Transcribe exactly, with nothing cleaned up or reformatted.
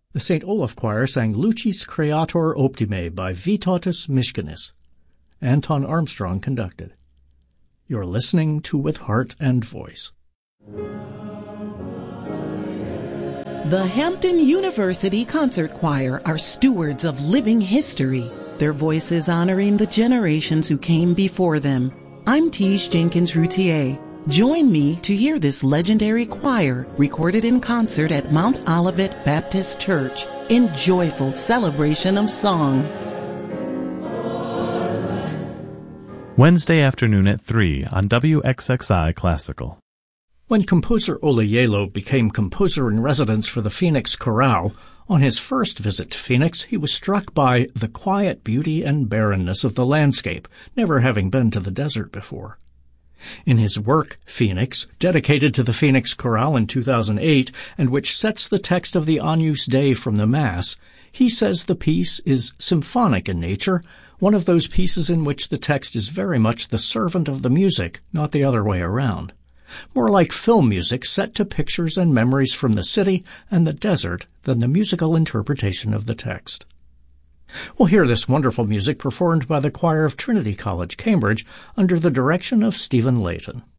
The Saint Olaf Choir sang Lucis Creator Optime by Vytautas Miškinis. Anton Armstrong conducted. You're listening to With Heart and Voice. The Hampton University Concert Choir are stewards of living history, their voices honoring the generations who came before them. I'm Tiege Jenkins-Routier. Join me to hear this legendary choir recorded in concert at Mount Olivet Baptist Church in joyful celebration of song. Wednesday afternoon at three on W X X I Classical. When composer Ola Gjeilo became composer-in-residence for the Phoenix Chorale, on his first visit to Phoenix, he was struck by the quiet beauty and barrenness of the landscape, never having been to the desert before. In his work, Phoenix, dedicated to the Phoenix Chorale in two thousand eight, and which sets the text of the Agnus Dei from the Mass, he says the piece is symphonic in nature, one of those pieces in which the text is very much the servant of the music, not the other way around. More like film music set to pictures and memories from the city and the desert than the musical interpretation of the text. We'll hear this wonderful music performed by the choir of Trinity College, Cambridge, under the direction of Stephen Layton.